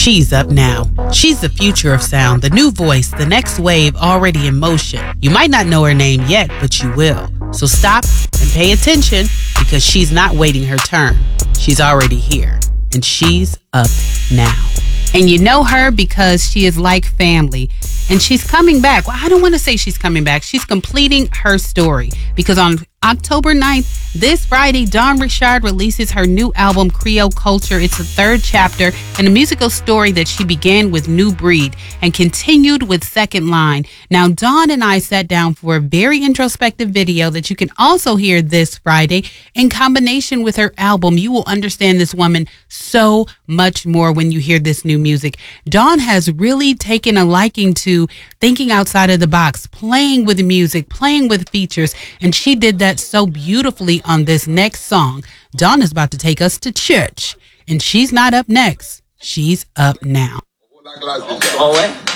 She's up now. She's the future of sound, the new voice, the next wave already in motion. You might not know her name yet, but you will. So stop and pay attention because she's not waiting her turn. She's already here, and she's up now. And you know her because she is like family. And she's coming back. Well, I don't want to say she's coming back. She's completing her story. Because on October 9th, this Friday, Dawn Richard releases her new album, Creole Culture. It's the third chapter in a musical story that she began with New Breed and continued with Second Line. Now, Dawn and I sat down for a very introspective video that you can also hear this Friday in combination with her album. You will understand this woman so much more when you hear this new music. Dawn has really taken a liking to thinking outside of the box, playing with music, playing with features, and she did that so beautifully on this next song. Dawn is about to take us to church, and she's not up next. She's up now. Oh, ouais?